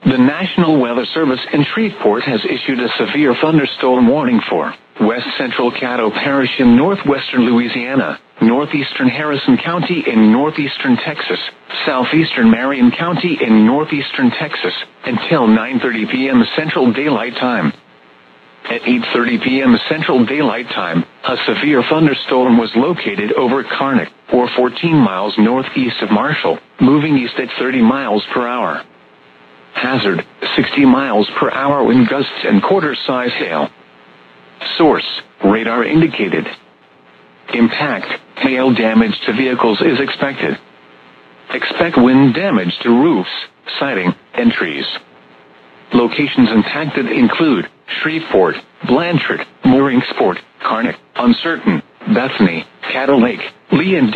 The National Weather Service in Shreveport has issued a severe thunderstorm warning for west central Caddo Parish in northwestern Louisiana, northeastern Harrison County in northeastern Texas, southeastern Marion County in northeastern Texas, until 9:30 p.m. Central Daylight Time. At 8:30 p.m. Central Daylight Time, a severe thunderstorm was located over Karnak, or 14 miles northeast of Marshall, moving east at 30 miles per hour. Hazard, 60 miles per hour wind gusts and quarter-size hail. Source, radar indicated. Impact, hail damage to vehicles is expected. Expect wind damage to roofs, siding, and trees. Locations impacted include Shreveport, Blanchard, Mooringsport, Karnak, Uncertain, Bethany, Caddo Lake, Lee and